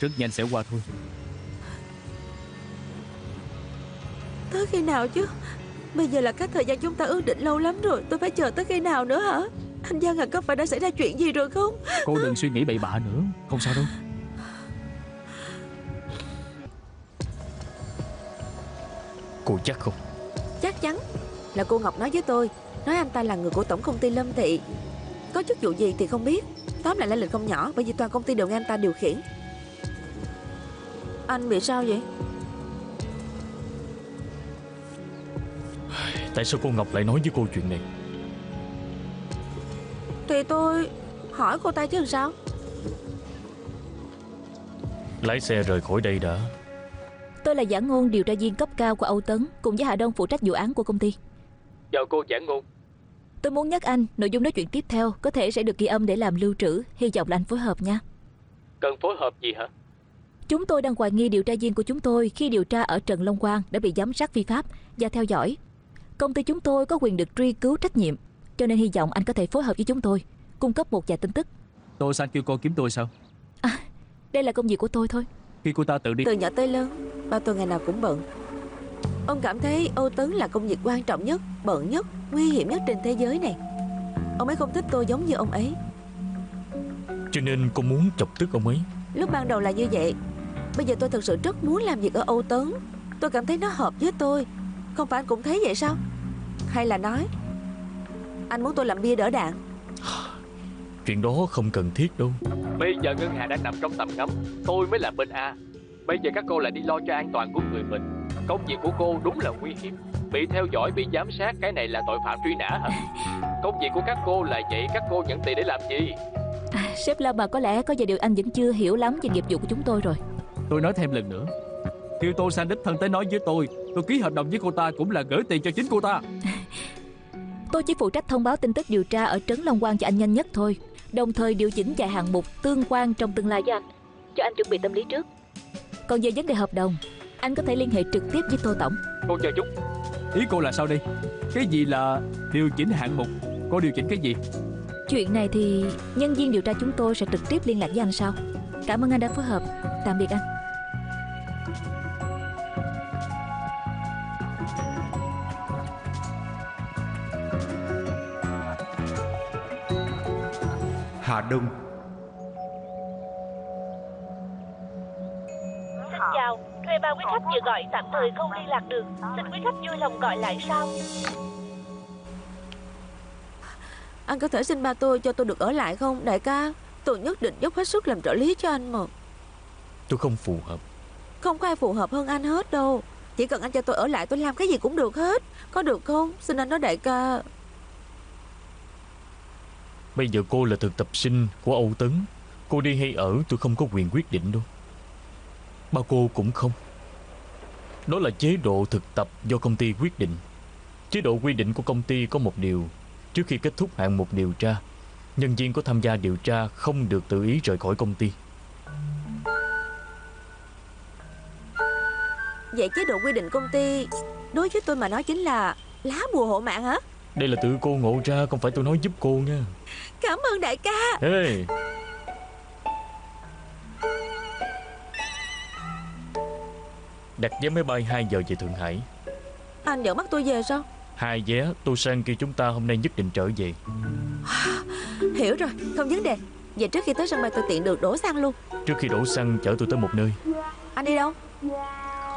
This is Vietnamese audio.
rất nhanh sẽ qua thôi. Tới khi nào chứ? Bây giờ là cách thời gian chúng ta ước định lâu lắm rồi. Tôi phải chờ tới khi nào nữa hả? Anh Giang à, có phải đã xảy ra chuyện gì rồi không? Cô đừng suy nghĩ bậy bạ nữa. Không sao đâu. Cô chắc không? Chắc chắn là cô Ngọc nói với tôi. Nói anh ta là người của tổng công ty Lâm Thị. Có chức vụ gì thì không biết. Tóm lại là lịch không nhỏ, bởi vì toàn công ty đều nghe anh ta điều khiển. Anh bị sao vậy? Tại sao cô Ngọc lại nói với cô chuyện này? Thì tôi hỏi cô ta chứ làm sao. Lái xe rời khỏi đây đã. Tôi là Giả Ngôn, điều tra viên cấp cao của Âu Tấn, cùng với Hà Đông phụ trách vụ án của công ty. Chào cô Giả Ngôn. Tôi muốn nhắc anh, nội dung nói chuyện tiếp theo có thể sẽ được ghi âm để làm lưu trữ. Hy vọng là anh phối hợp nha. Cần phối hợp gì hả? Chúng tôi đang hoài nghi điều tra viên của chúng tôi khi điều tra ở Trần Long Quang đã bị giám sát vi pháp và theo dõi. Công ty chúng tôi có quyền được truy cứu trách nhiệm, cho nên hy vọng anh có thể phối hợp với chúng tôi, cung cấp một vài tin tức. Tôi sang kêu cô kiếm tôi sao? Đây là công việc của tôi thôi. Khi cô ta tự đi. Từ nhỏ tới lớn, ba tôi ngày nào cũng bận. Ông cảm thấy Âu Tấn là công việc quan trọng nhất, bận nhất, nguy hiểm nhất trên thế giới này. Ông ấy không thích tôi giống như ông ấy. Cho nên cô muốn chọc tức ông ấy. Lúc ban đầu là như vậy. Bây giờ tôi thực sự rất muốn làm việc ở Âu Tấn. Tôi cảm thấy nó hợp với tôi. Không phải anh cũng thấy vậy sao? Hay là nói anh muốn tôi làm bia đỡ đạn? Chuyện đó không cần thiết đâu. Bây giờ ngân hàng đang nằm trong tầm ngắm. Tôi mới là bên A. Bây giờ các cô lại đi lo cho an toàn của người mình. Công việc của cô đúng là nguy hiểm. Bị theo dõi, bị giám sát, cái này là tội phạm truy nã hả? Công việc của các cô là vậy, các cô nhận tiền để làm gì? Sếp Lâm mà có lẽ có vài điều anh vẫn chưa hiểu lắm về nghiệp vụ của chúng tôi rồi. Tôi nói thêm lần nữa, khi Tô San đích thân tới nói với tôi ký hợp đồng với cô ta cũng là gửi tiền cho chính cô ta. Tôi chỉ phụ trách thông báo tin tức điều tra ở Trấn Long Quang cho anh nhanh nhất thôi, đồng thời điều chỉnh vài hạng mục tương quan trong tương lai với anh, cho anh chuẩn bị tâm lý trước. Còn về vấn đề hợp đồng, anh có thể liên hệ trực tiếp với Tô Tổng. Cô chờ chút. Ý cô là sao đây? Cái gì là điều chỉnh hạng mục? Cô điều chỉnh cái gì? Chuyện này thì nhân viên điều tra chúng tôi sẽ trực tiếp liên lạc với anh sau. Cảm ơn anh đã phối hợp. Tạm biệt anh. Hà Đông. Xin chào, thuê bao quý khách vừa gọi tạm thời không liên lạc được. Xin quý khách vui lòng gọi lại sau. Anh có thể xin ba tôi cho tôi được ở lại không đại ca? Tôi nhất định dốc hết sức làm trợ lý cho anh mà. Tôi không phù hợp. Không có ai phù hợp hơn anh hết đâu. Chỉ cần anh cho tôi ở lại, tôi làm cái gì cũng được hết. Có được không? Xin anh đó đại ca. Bây giờ cô là thực tập sinh của Âu Tấn. Cô đi hay ở tôi không có quyền quyết định đâu. Ba cô cũng không. Đó là chế độ thực tập do công ty quyết định. Chế độ quy định của công ty có một điều: trước khi kết thúc hạng mục điều tra, nhân viên có tham gia điều tra không được tự ý rời khỏi công ty. Vậy chế độ quy định công ty đối với tôi mà nói chính là lá bùa hộ mạng hả? Đây là tự cô ngộ ra, không phải tôi nói giúp cô nha. Cảm ơn đại ca. Hey. Đặt vé máy bay 2 giờ về Thượng Hải. Anh dẫn bắt tôi về sao? 2 vé. Tô San kêu chúng ta hôm nay nhất định trở về. Hiểu rồi, không vấn đề. Vậy trước khi tới sân bay tôi tiện được đổ xăng luôn. Trước khi đổ xăng chở tôi tới một nơi. Anh đi đâu?